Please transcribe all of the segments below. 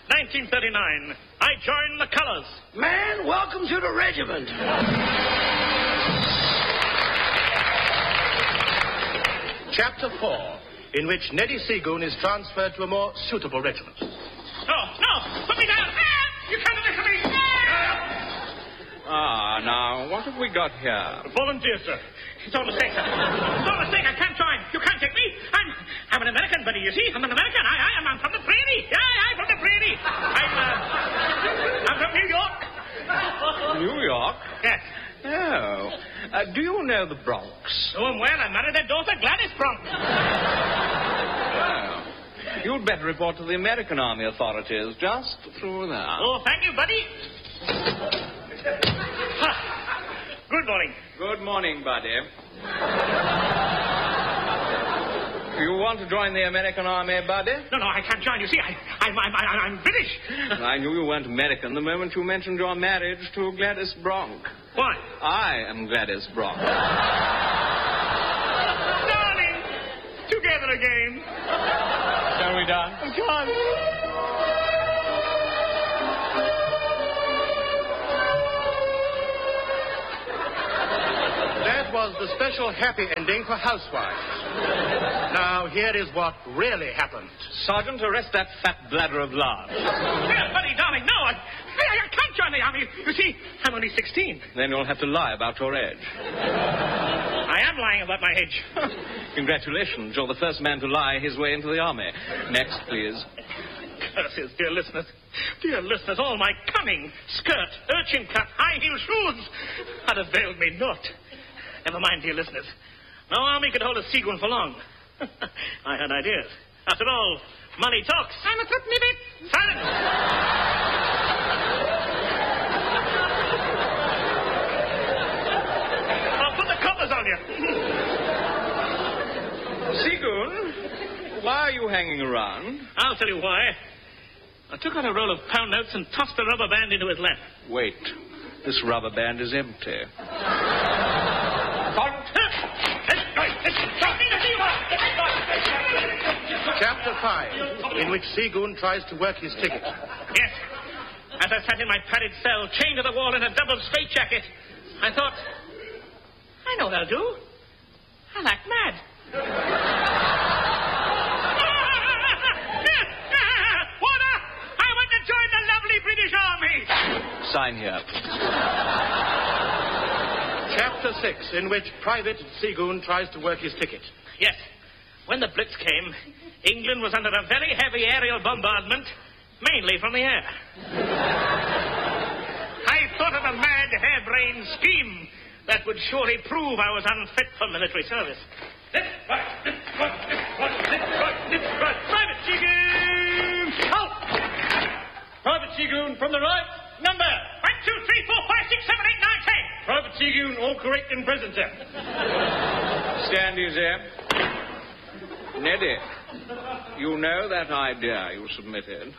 1939. I joined the colors. Man, welcome to the regiment. Chapter 4, in which Neddy Seagoon is transferred to a more suitable regiment. No, put me down. You can't listen to me. Now, what have we got here? Volunteer, sir. It's all a mistake, sir. It's all a mistake. I can't join. You can't take me. I'm an American, buddy, you see. I'm an American. I'm from the prairie. I'm from the prairie. I'm from New York. New York? Yes. Oh. Do you know the Bronx? Know him well. I married their daughter, Gladys Bronx. Well, you'd better report to the American Army authorities just through there. Oh, thank you, buddy. Good morning. Good morning, buddy. You want to join the American Army, buddy? No, I can't join. You see, I'm British. I knew you weren't American the moment you mentioned your marriage to Gladys Bronx. Why? I am Gladys Bronx. Darling, together again. Shall we dance? Come on. That was the special happy ending for Housewives. Now, here is what really happened. Sergeant, arrest that fat bladder of lard. Here, buddy, darling, no. I can't join the army. You see, I'm only 16. Then you'll have to lie about your age. I am lying about my age. Congratulations. You're the first man to lie his way into the army. Next, please. Curses, dear listeners. Dear listeners, all my cunning, skirt, urchin cut, high heel shoes had availed me not. Never mind, dear listeners. No army could hold a Seagoon for long. I had ideas. After all, money talks. I'm a threatening bit. Silence! I'll put the coppers on you. Seagoon, why are you hanging around? I'll tell you why. I took out a roll of pound notes and tossed the rubber band into his lap. Wait. This rubber band is empty. Chapter 5, in which Seagoon tries to work his ticket. Yes. As I sat in my padded cell, chained to the wall in a double straitjacket, I thought, I know they'll do. I'll act mad. Warder! I want to join the lovely British Army. Sign here. Chapter 6, in which Private Seagoon tries to work his ticket. Yes. When the Blitz came, England was under a very heavy aerial bombardment, mainly from the air. I thought of a mad, harebrained scheme that would surely prove I was unfit for military service. Private Seagoon! Halt! Private Seagoon from the right. Number 1, 2, 3, 4, 5, 6, 7, 8, 9, 10. Private Seagoon, all correct and present, sir. Stand easy. Neddy, you know that idea you submitted.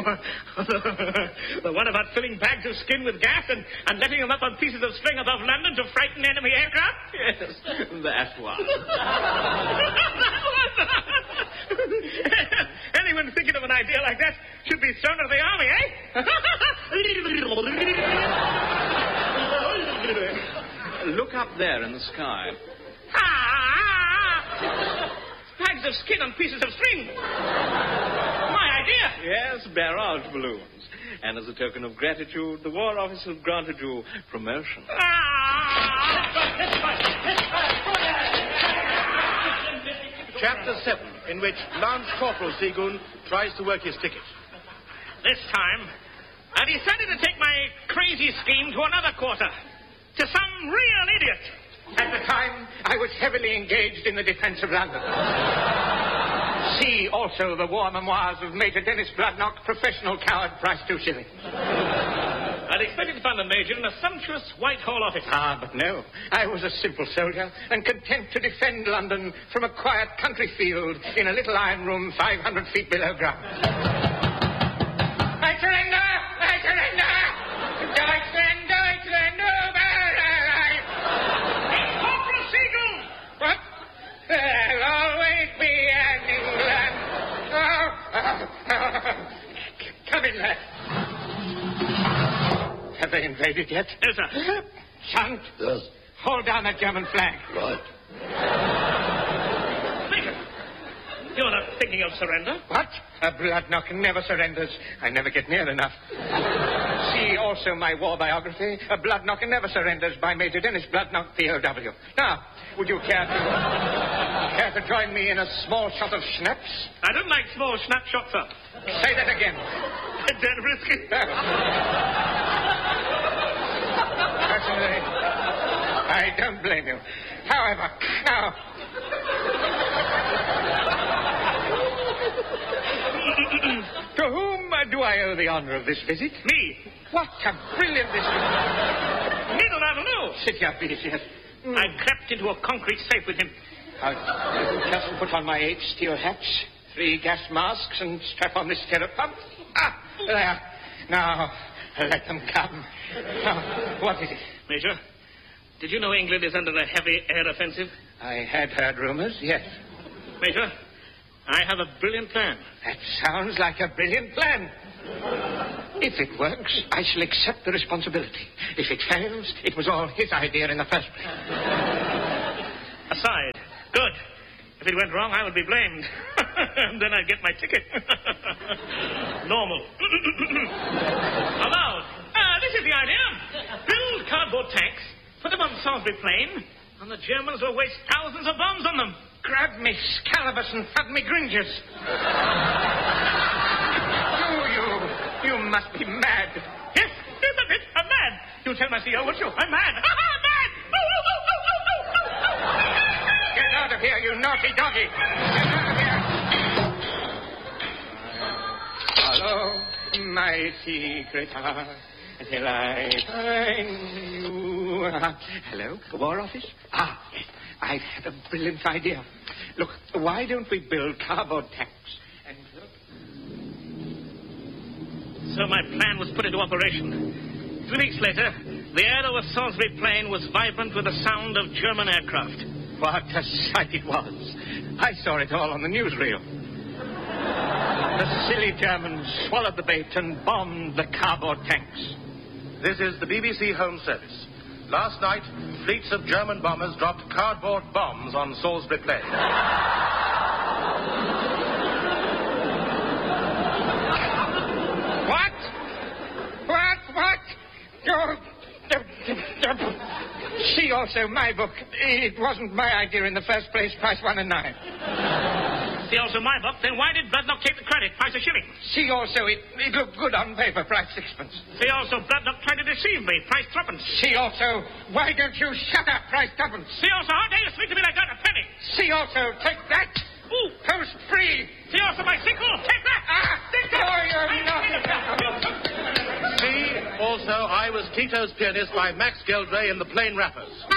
The one about filling bags of skin with gas and letting them up on pieces of string above London to frighten enemy aircraft? Yes, that one. Anyone thinking of an idea like that should be thrown out of the army, eh? Look up there in the sky. Bags of skin on pieces of string. My idea. Yes, barrage balloons. And as a token of gratitude, the War Office has granted you promotion. Chapter 7, in which Lance Corporal Seagoon tries to work his ticket. This time, I decided to take my crazy scheme to another quarter. To some real idiot. At the time, I was heavily engaged in the defense of London. See also the war memoirs of Major Dennis Bloodnock, professional coward, price 2 shillings. I'd expected to find the Major in a sumptuous Whitehall office. But no. I was a simple soldier and content to defend London from a quiet country field in a little iron room 500 feet below ground. I surrender! I surrender! I surrender! I surrender! Corporal Seagoon! What? There'll always be an England. Come in, they invaded yet? Yes, sir. Sant, Yes. hold down that German flag. Right. Major, you're not thinking of surrender? What? A Bloodknock never surrenders. I never get near enough. See also my war biography, A Bloodknock Never Surrenders by Major Dennis Bloodknock, POW. Now, would you care to join me in a small shot of schnapps? I don't like small snapshots, sir. Say that again. Dead risky. Personally, I don't blame you. However, now... To whom do I owe the honor of this visit? Me. What a brilliant visit. Needle Avenue. Sit here, please, yes. I crept into a concrete safe with him. I'll just put on my 8 steel hats, 3 gas masks, and strap on this stirrup pump. Ah, there. Now, let them come. Now, what is it? Major, did you know England is under a heavy air offensive? I had heard rumors, yes. Major, I have a brilliant plan. That sounds like a brilliant plan. If it works, I shall accept the responsibility. If it fails, it was all his idea in the first place. Aside. Good. If it went wrong, I would be blamed. And then I'd get my ticket. Normal. Aloud. This is the idea. Build cardboard tanks, put them on Salisbury Plain, and the Germans will waste thousands of bombs on them. Grab me scalabus and thud me gringers. You must be mad. Yes, a bit. I'm mad. You'll tell my CEO, won't you? I'm mad. I'm mad. Get out of here, you naughty doggy. Get out of here. Follow my secret heart till I find you. Hello, War Office? Ah, yes. I've had a brilliant idea. Look, why don't we build cardboard tanks and... So my plan was put into operation. 3 weeks later, the air over Salisbury Plain was vibrant with the sound of German aircraft. What a sight it was. I saw it all on the newsreel. The silly Germans swallowed the bait and bombed the cardboard tanks. This is the BBC Home Service. Last night, fleets of German bombers dropped cardboard bombs on Salisbury Plain. What? See also my book. It wasn't my idea in the first place. Price 1 and 9. See also my book. Then why did Bloodknock take the credit? Price a shilling. See also it looked good on paper. Price 6pence. See also Bloodknock tried to deceive me. Price 3pence. See also why don't you shut up? Price 2pence. See also how dare you speak to me like that? A penny. See also take that. Ooh. Post free. See also my sequel. Take that. Take that. Oh, you're naughty. See, also, I was Tito's pianist by Max Geldray in the Plain Rappers.